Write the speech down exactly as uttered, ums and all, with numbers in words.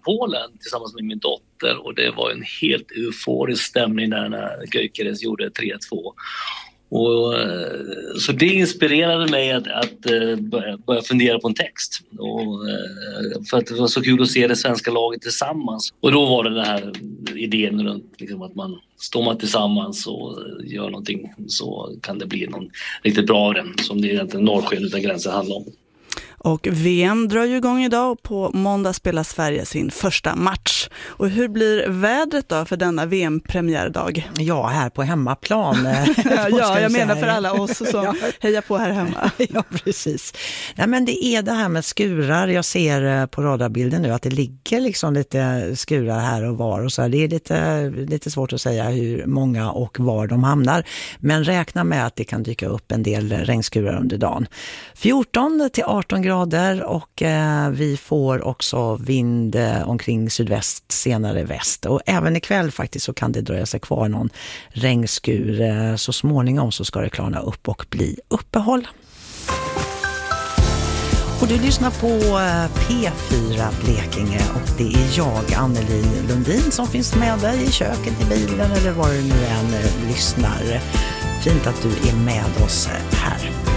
Polen tillsammans med min dotter, och det var en helt euforisk stämning där när Gyökeres gjorde tre två. Och, så det inspirerade mig att, att börja, börja fundera på en text. Och, för att det var så kul att se det svenska laget tillsammans. Och då var det den här idén runt liksom, att man står man tillsammans och gör någonting, så kan det bli någon riktigt bra av den, som det egentligen Norrsken utan gränser handlar om. Och V M drar ju igång idag, och på måndag spelar Sverige sin första match. Och hur blir vädret då för denna V M-premiärdag? Ja, här på hemmaplan. ja, ja jag menar för alla oss som ja. hejar på här hemma. ja, precis. Nej, men det är det här med skurar. Jag ser på radarbilden nu att det ligger liksom lite skurar här och var. Och så här. Det är lite, lite svårt att säga hur många och var de hamnar. Men räkna med att det kan dyka upp en del regnskurar under dagen. fjorton till arton grader. Och eh, vi får också vind eh, omkring sydväst, senare väst. Och även ikväll faktiskt så kan det dröja sig kvar någon regnskur. Eh, så småningom så ska det klarna upp och bli uppehåll. Och du lyssnar på P fyra Blekinge, och det är jag, Anneli Lundin, som finns med dig i köket, i bilen eller var du nu än lyssnar. Fint att du är med oss här.